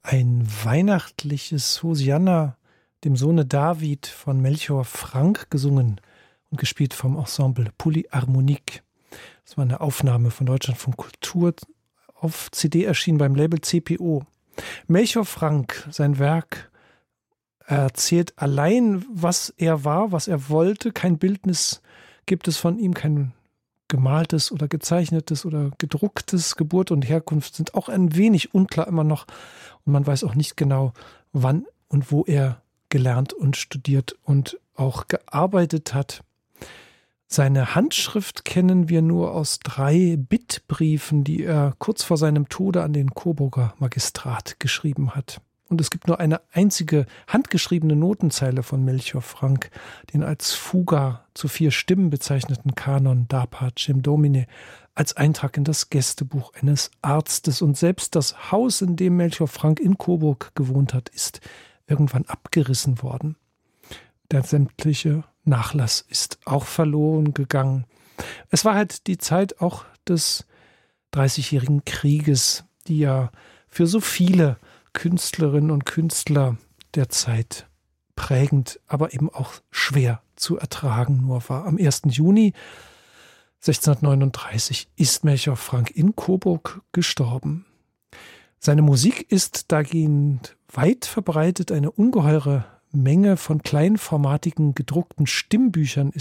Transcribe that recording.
Ein weihnachtliches Hosianna dem Sohne David von Melchior Frank, gesungen und gespielt vom Ensemble Polyharmonique. Das war eine Aufnahme von Deutschlandfunk Kultur, auf CD erschienen beim Label CPO. Melchior Frank, sein Werk, erzählt allein, was er war, was er wollte. Kein Bildnis gibt es von ihm, kein gemaltes oder gezeichnetes oder gedrucktes. Geburt und Herkunft sind auch ein wenig unklar immer noch. Und man weiß auch nicht genau, wann und wo er gelernt und studiert und auch gearbeitet hat. Seine Handschrift kennen wir nur aus 3 Bittbriefen, die er kurz vor seinem Tode an den Coburger Magistrat geschrieben hat. Und es gibt nur eine einzige handgeschriebene Notenzeile von Melchior Frank, den als Fuga zu 4 Stimmen bezeichneten Kanon Da Pacem Domine, als Eintrag in das Gästebuch eines Arztes. Und selbst das Haus, in dem Melchior Frank in Coburg gewohnt hat, ist irgendwann abgerissen worden. Der sämtliche Nachlass ist auch verloren gegangen. Es war halt die Zeit auch des 30-jährigen Krieges, die ja für so viele Künstlerinnen und Künstler der Zeit prägend, aber eben auch schwer zu ertragen nur war. Am 1. Juni 1639 ist Melchior Frank in Coburg gestorben. Seine Musik ist dahingehend weit verbreitet. Eine ungeheure Menge von kleinformatigen gedruckten Stimmbüchern